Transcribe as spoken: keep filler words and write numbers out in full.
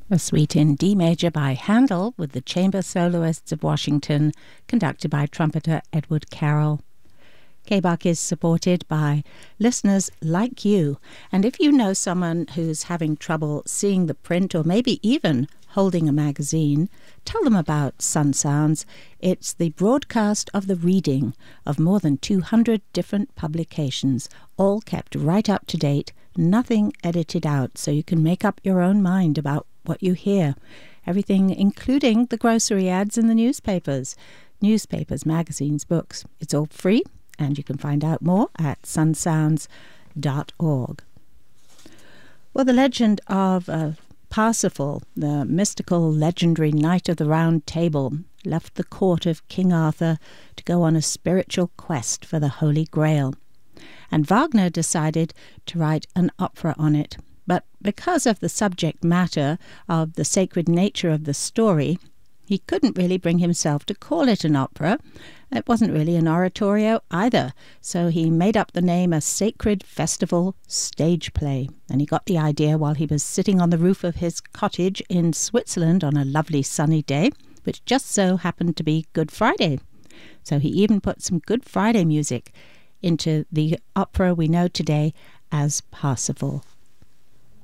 A suite in D major by Handel with the Chamber Soloists of Washington, conducted by trumpeter Edward Carroll. K B U C is supported by listeners like you, and if you know someone who's having trouble seeing the print or maybe even holding a magazine, tell them about Sun Sounds. It's the broadcast of the reading of more than two hundred different publications, all kept right up to date, nothing edited out, so you can make up your own mind about what you hear. Everything including the grocery ads in the newspapers. Newspapers, magazines, books. It's all free, and you can find out more at sun sounds dot org. Well, the legend of uh, Parsifal, the mystical, legendary Knight of the Round Table, left the court of King Arthur to go on a spiritual quest for the Holy Grail. And Wagner decided to write an opera on it. But because of the subject matter of the sacred nature of the story, he couldn't really bring himself to call it an opera. It wasn't really an oratorio either, so he made up the name a Sacred Festival Stage Play. And he got the idea while he was sitting on the roof of his cottage in Switzerland on a lovely sunny day, which just so happened to be Good Friday. So he even put some Good Friday music into the opera we know today as Parsifal.